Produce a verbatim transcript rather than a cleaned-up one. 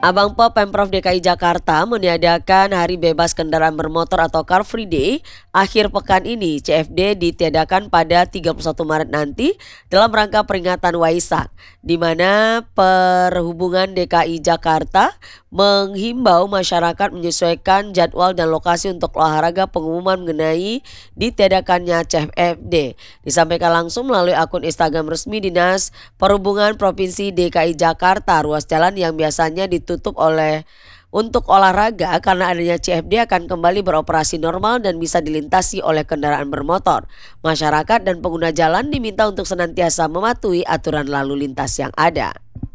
Abang Po Pemprov D K I Jakarta meniadakan Hari Bebas Kendaraan Bermotor atau Car Free Day akhir pekan ini. C F D ditiadakan pada tiga puluh satu Maret nanti dalam rangka peringatan Waisak, di mana Perhubungan D K I Jakarta menghimbau masyarakat menyesuaikan jadwal dan lokasi untuk olahraga. Pengumuman mengenai ditiadakannya C F D disampaikan langsung melalui akun Instagram resmi Dinas Perhubungan Provinsi D K I Jakarta. Ruas jalan yang biasanya ditutup oleh untuk olahraga karena adanya C F D akan kembali beroperasi normal dan bisa dilintasi oleh kendaraan bermotor. Masyarakat dan pengguna jalan diminta untuk senantiasa mematuhi aturan lalu lintas yang ada.